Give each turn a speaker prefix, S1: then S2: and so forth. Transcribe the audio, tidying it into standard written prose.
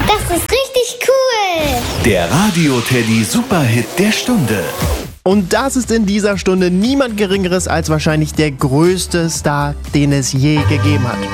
S1: Das ist richtig cool.
S2: Der Radio-Teddy Superhit der Stunde.
S3: Und das ist in dieser Stunde niemand Geringeres als wahrscheinlich der größte Star, den es je gegeben hat.